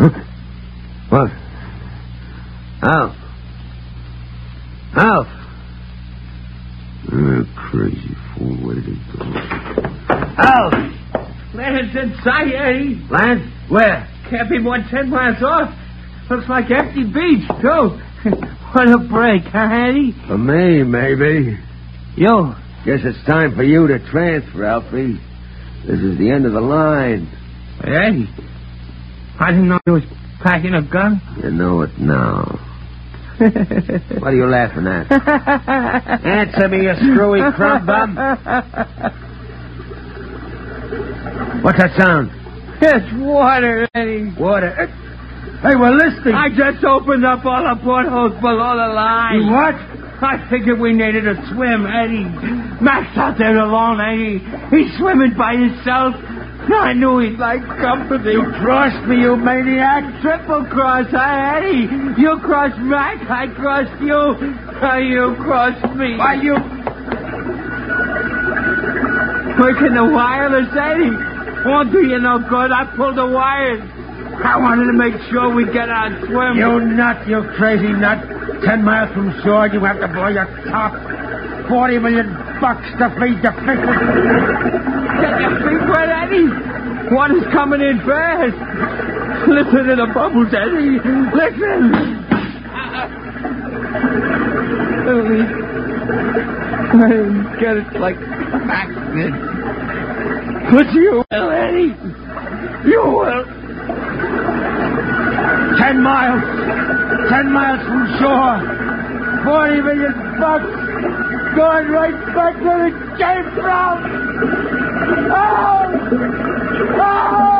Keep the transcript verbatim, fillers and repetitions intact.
What? Alf. Alf. Oh, crazy fool. Where did he go? Alf! Lance inside, Eddie. Lance? Where? Can't be more than ten miles off. Looks like empty beach, too. What a break, huh, Eddie? For me, maybe. Yo. Guess it's time for you to transfer, Alfie. This is the end of the line. Eddie, I didn't know you was packing a gun. You know it now. What are you laughing at? Answer me, you screwy crumb bum. What's that sound? It's water, Eddie. Water. Hey, we're listening. I just opened up all the portholes below the line. You what? I figured we needed a swim, Eddie. Mac's out there alone, Eddie. He's swimming by himself. I knew he'd like company. You crossed me, you maniac. Triple cross, huh, Eddie? You crossed Mac, I crossed you. Uh, you crossed me. Why, you... Working the wireless, Eddie. Won't do you no good. I pulled the wires. I wanted to make sure we get our swim. You nut, you crazy nut. Ten miles from shore, you have to blow your top. Forty million bucks to feed the fishes. Get your feet wet, Eddie. Water's coming in fast. Listen to the bubbles, Eddie. Listen. I didn't get it like Mac did. But you will, Eddie. You will. Ten miles. Ten miles from shore. Forty million bucks. Going right back where it came from. Oh! Oh!